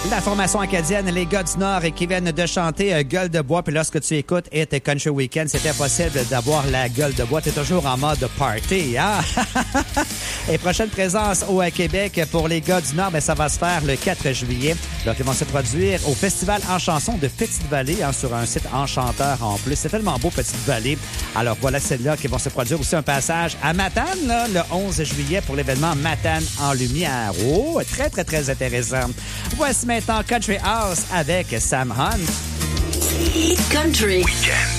La formation acadienne, les gars du Nord, qui viennent de chanter Gueule de bois. Puis lorsque tu écoutes Hit Country Weekend, c'est impossible d'avoir la gueule de bois. Tu es toujours en mode party, hein? Et prochaine présence au Québec pour les gars du Nord, ça va se faire le 4 juillet. Donc, ils vont se produire au Festival en chanson de Petite-Vallée, sur un site enchanteur en plus. C'est tellement beau, Petite-Vallée. Alors, voilà celle-là qui vont se produire aussi un passage à Matane, là, le 11 juillet pour l'événement Matane en lumière. Oh, très, très, très intéressant. Voici maintenant Country House avec Sam Hunt. Country Weekend.